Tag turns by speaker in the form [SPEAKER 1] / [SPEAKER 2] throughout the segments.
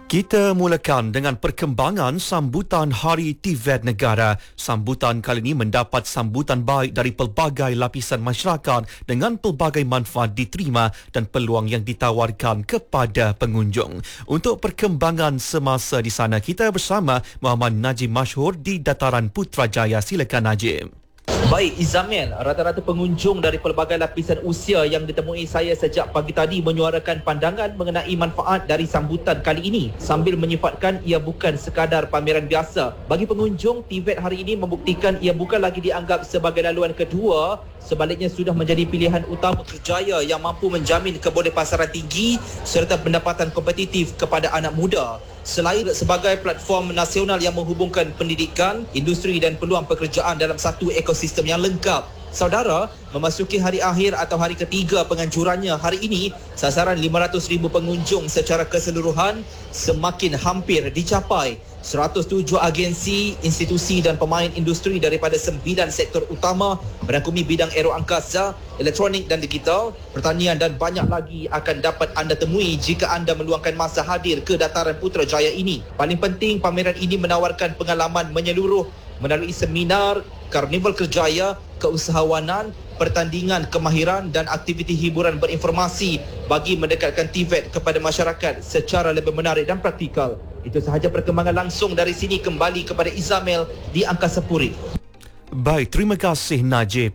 [SPEAKER 1] Kita mulakan dengan perkembangan sambutan Hari TVET Negara. Sambutan kali ini mendapat sambutan baik dari pelbagai lapisan masyarakat dengan pelbagai manfaat diterima dan peluang yang ditawarkan kepada pengunjung. Untuk perkembangan semasa di sana, kita bersama Muhammad Najib Mashhur di Dataran Putrajaya. Silakan Najib.
[SPEAKER 2] Baik, Izamil, rata-rata pengunjung dari pelbagai lapisan usia yang ditemui saya sejak pagi tadi menyuarakan pandangan mengenai manfaat dari sambutan kali ini sambil menyifatkan ia bukan sekadar pameran biasa. Bagi pengunjung, TVET hari ini membuktikan ia bukan lagi dianggap sebagai laluan kedua, sebaliknya sudah menjadi pilihan utama kerjaya yang mampu menjamin kebolehpasaran tinggi serta pendapatan kompetitif kepada anak muda. Selain sebagai platform nasional yang menghubungkan pendidikan, industri dan peluang pekerjaan dalam satu ekosistem yang lengkap. Saudara, memasuki hari akhir atau hari ketiga penganjurannya hari ini, sasaran 500,000 pengunjung secara keseluruhan semakin hampir dicapai. 107 agensi, institusi dan pemain industri daripada 9 sektor utama merangkumi bidang aeroangkasa, elektronik dan digital, pertanian dan banyak lagi akan dapat anda temui jika anda meluangkan masa hadir ke Dataran Putrajaya ini. Paling penting, pameran ini menawarkan pengalaman menyeluruh melalui seminar, karnival kerjaya, keusahawanan, pertandingan kemahiran dan aktiviti hiburan berinformasi bagi mendekatkan TVET kepada masyarakat secara lebih menarik dan praktikal. Itu sahaja perkembangan langsung dari sini. Kembali kepada Izamil di Angkasa Puri.
[SPEAKER 1] Baik, terima kasih Najib.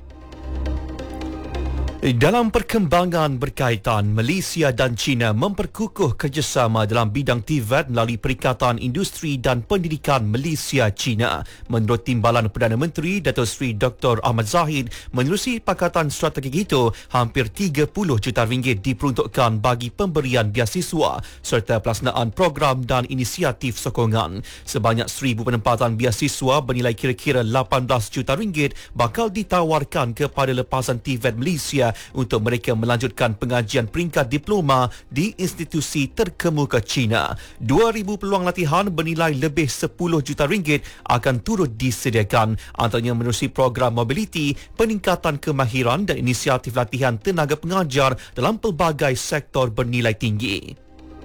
[SPEAKER 1] Dalam perkembangan berkaitan, Malaysia dan China memperkukuh kerjasama dalam bidang TVET melalui Perikatan Industri dan Pendidikan Malaysia-China. Menurut Timbalan Perdana Menteri Datuk Seri Dr. Ahmad Zahid, menerusi pakatan strategik itu, hampir 30 juta ringgit diperuntukkan bagi pemberian beasiswa serta pelaksanaan program dan inisiatif sokongan. Sebanyak 1,000 penempatan beasiswa bernilai kira-kira 18 juta ringgit bakal ditawarkan kepada lepasan TVET Malaysia untuk mereka melanjutkan pengajian peringkat diploma di institusi terkemuka China. 2,000 peluang latihan bernilai lebih 10 juta ringgit akan turut disediakan, antaranya menerusi program mobiliti, peningkatan kemahiran dan inisiatif latihan tenaga pengajar dalam pelbagai sektor bernilai tinggi.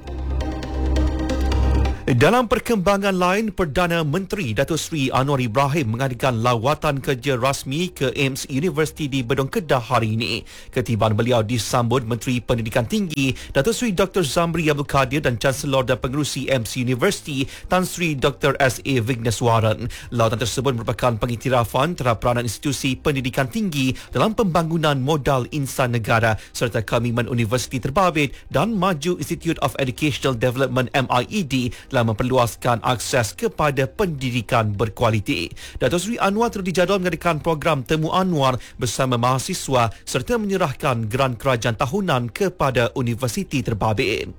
[SPEAKER 1] Dalam perkembangan lain, Perdana Menteri Datuk Seri Anwar Ibrahim mengadakan lawatan kerja rasmi ke AIMS University di Bedong Kedah hari ini. Ketibaan beliau disambut Menteri Pendidikan Tinggi Datuk Seri Dr. Zamri Abdul Kadir dan Chancellor dan Pengerusi AIMS University Tan Sri Dr. S.A. Vigneswaran. Lawatan tersebut merupakan pengiktirafan terhadap peranan institusi pendidikan tinggi dalam pembangunan modal insan negara serta komitmen universiti terbabit dan maju Institute of Educational Development MIED dalam memperluaskan akses kepada pendidikan berkualiti. Datuk Seri Anwar telah dijadual mengadakan program Temu Anwar bersama mahasiswa serta menyerahkan geran kerajaan tahunan kepada universiti terbabit.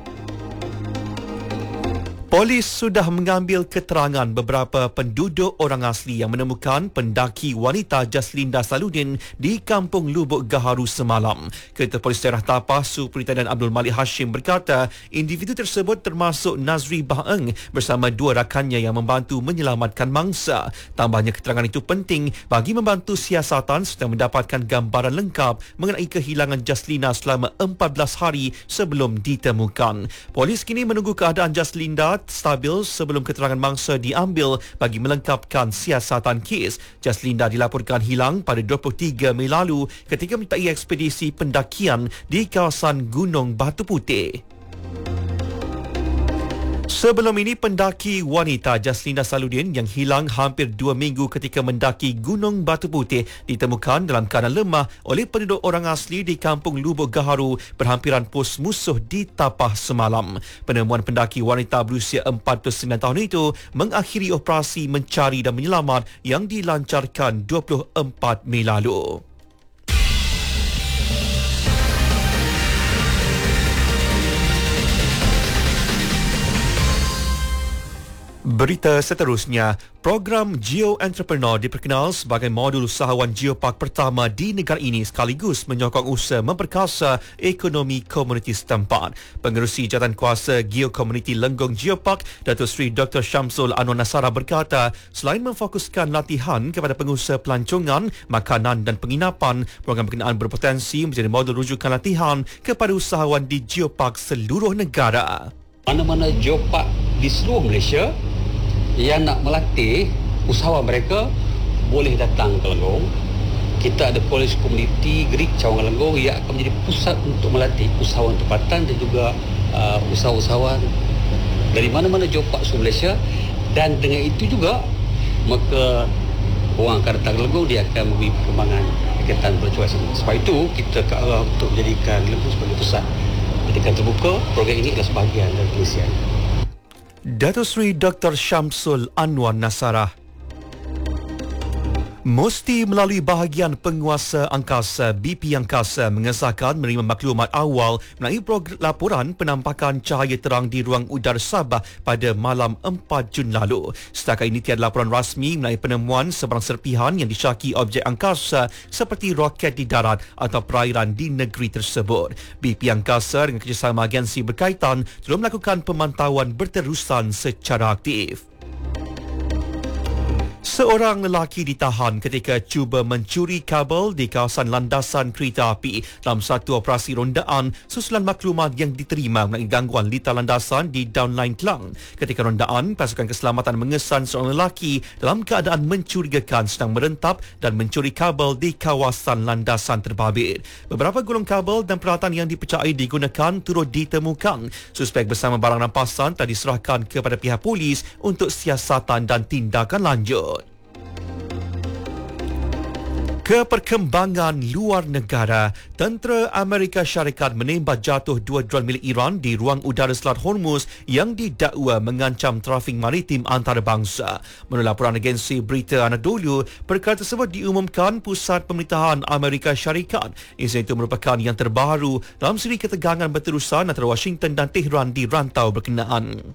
[SPEAKER 1] Polis sudah mengambil keterangan beberapa penduduk orang asli yang menemukan pendaki wanita Jaslinda Saludin di Kampung Lubuk Gaharu semalam. Ketua Polis Daerah Tapah, Superintendent Abdul Malik Hashim berkata, individu tersebut termasuk Nazri Baeng bersama 2 rakannya yang membantu menyelamatkan mangsa. Tambahnya, keterangan itu penting bagi membantu siasatan serta mendapatkan gambaran lengkap mengenai kehilangan Jaslinda selama 14 hari sebelum ditemukan. Polis kini menunggu keadaan Jaslinda stabil sebelum keterangan mangsa diambil bagi melengkapkan siasatan kes. Jaslinda dilaporkan hilang pada 23 Mei lalu ketika menyertai ekspedisi pendakian di kawasan Gunung Batu Putih. Sebelum ini, pendaki wanita Jaslinda Saludin yang hilang hampir 2 minggu ketika mendaki Gunung Batu Putih ditemukan dalam keadaan lemah oleh penduduk orang asli di Kampung Lubuk Gaharu berhampiran pos musuh di Tapah semalam. Penemuan pendaki wanita berusia 49 tahun itu mengakhiri operasi mencari dan menyelamat yang dilancarkan 24 Mei lalu. Berita seterusnya, program Geo Entrepreneur diperkenal sebagai modul usahawan geopark pertama di negara ini sekaligus menyokong usaha memperkasa ekonomi komuniti setempat. Pengerusi Jawatankuasa Geo Community Lenggong Geopark, Datuk Seri Dr. Syamsul Anwar Nasara berkata, selain memfokuskan latihan kepada pengusaha pelancongan, makanan dan penginapan, program berkenaan berpotensi menjadi modul rujukan latihan kepada usahawan di geopark seluruh negara.
[SPEAKER 3] Mana-mana geopark di seluruh Malaysia yang nak melatih usahawan mereka boleh datang ke Lenggong. Kita ada Police Community Greek Cawangan Lenggong yang akan menjadi pusat untuk melatih usahawan tempatan dan juga usahawan dari mana-mana geopark seluruh Malaysia. Dan dengan itu juga, maka orang akan datang ke Lenggong, dia akan memberi perkembangan berkaitan bercuaca. Sebab itu, kita ke arah untuk menjadikan Lenggong sebagai pusat pendidikan terbuka. Program ini adalah sebahagian dari pengisian.
[SPEAKER 1] Datuk Seri Dr. Syamsul Anwar Nasarah. Mesti melalui bahagian penguasa angkasa BP Angkasa mengesahkan menerima maklumat awal mengenai laporan penampakan cahaya terang di ruang udara Sabah pada malam 4 Jun lalu. Setakat ini tiada laporan rasmi mengenai penemuan sebarang serpihan yang disyaki objek angkasa seperti roket di darat atau perairan di negeri tersebut. BP Angkasa dengan kerjasama agensi berkaitan telah melakukan pemantauan berterusan secara aktif. Seorang lelaki ditahan ketika cuba mencuri kabel di kawasan landasan kereta api dalam satu operasi rondaan susulan maklumat yang diterima mengenai gangguan litar landasan di Downline Klang. Ketika rondaan, pasukan keselamatan mengesan seorang lelaki dalam keadaan mencurigakan sedang merentap dan mencuri kabel di kawasan landasan terbabit. Beberapa gulung kabel dan peralatan yang dipercayai digunakan turut ditemukan. Suspek bersama barang rampasan telah diserahkan kepada pihak polis untuk siasatan dan tindakan lanjut. Keperkembangan luar negara, tentera Amerika Syarikat menembak jatuh 2 drone milik Iran di ruang udara Selat Hormuz yang didakwa mengancam trafik maritim antarabangsa. Menurut laporan agensi berita Anadolu, perkara tersebut diumumkan Pusat Pemerintahan Amerika Syarikat. Insiden itu merupakan yang terbaru dalam siri ketegangan berterusan antara Washington dan Tehran di rantau berkenaan.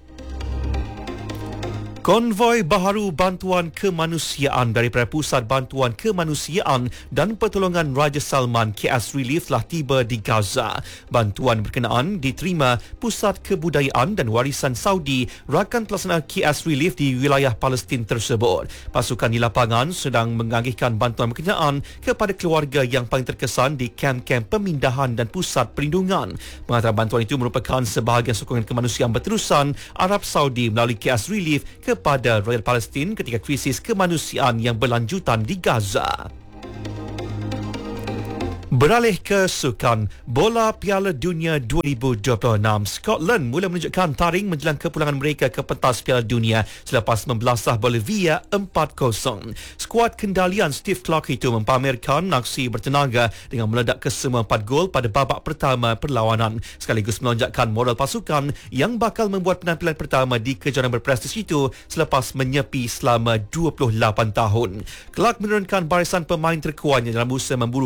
[SPEAKER 1] Konvoi baharu bantuan kemanusiaan daripada Pusat Bantuan Kemanusiaan dan Pertolongan Raja Salman KS Relief telah tiba di Gaza. Bantuan berkenaan diterima Pusat Kebudayaan dan Warisan Saudi rakan pelaksana KS Relief di wilayah Palestin tersebut. Pasukan di lapangan sedang menagihkan bantuan berkenaan kepada keluarga yang paling terkesan di kem-kem pemindahan dan pusat perlindungan. Pengantaran bantuan itu merupakan sebahagian sokongan kemanusiaan berterusan Arab Saudi melalui KS Relief kepada Royal Palestin ketika krisis kemanusiaan yang berlanjutan di Gaza. Beralih ke sukan, bola Piala Dunia 2026. Scotland mula menunjukkan taring menjelang kepulangan mereka ke pentas Piala Dunia selepas membelasah Bolivia 4-0. Skuad kendalian Steve Clarke itu mempamerkan aksi bertenaga dengan meledak kesemua 4 gol pada babak pertama perlawanan, sekaligus melonjakkan moral pasukan yang bakal membuat penampilan pertama di kejuaraan berprestij itu selepas menyepi selama 28 tahun. Clarke menurunkan barisan pemain terkuatnya dalam usaha memburu